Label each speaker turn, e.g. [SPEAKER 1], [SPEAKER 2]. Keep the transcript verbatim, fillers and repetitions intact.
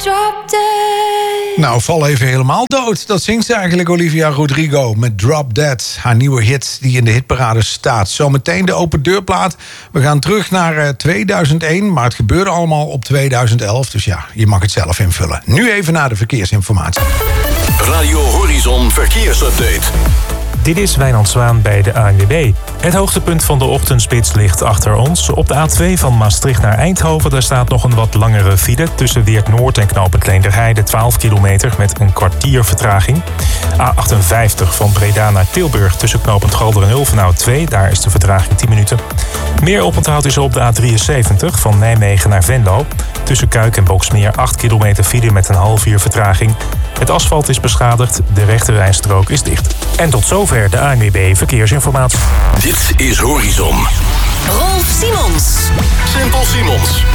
[SPEAKER 1] drop dead.
[SPEAKER 2] Nou, val even helemaal dood. Dat zingt ze eigenlijk, Olivia Rodrigo, met Drop Dead. Haar nieuwe hit die in de hitparade staat. Zometeen de open deurplaat. We gaan terug naar uh, tweeduizend één, maar het gebeurde allemaal op tweeduizend elf. Dus ja, je mag het zelf invullen. Nu even naar de verkeersinformatie.
[SPEAKER 3] Radio Horizon Verkeersupdate.
[SPEAKER 4] Dit is Wijnand Zwaan bij de A N W B. Het hoogtepunt van de ochtendspits ligt achter ons. Op de A twee van Maastricht naar Eindhoven... daar staat nog een wat langere file. Tussen Weert Noord en knooppunt Leenderheide twaalf kilometer... met een kwartier vertraging. A achtenvijftig van Breda naar Tilburg... tussen knooppunt Galder en Ulvenhout twee. Daar is de vertraging tien minuten. Meer oponthoud is er op de A drieënzeventig van Nijmegen naar Venlo. Tussen Kuik en Boksmeer acht kilometer file met een half uur vertraging. Het asfalt is beschadigd, de rechterrijstrook is dicht. En tot zover de A N W B Verkeersinformatie.
[SPEAKER 3] Dit is Horizon.
[SPEAKER 5] Rolf Simons.
[SPEAKER 3] Simpel Simons.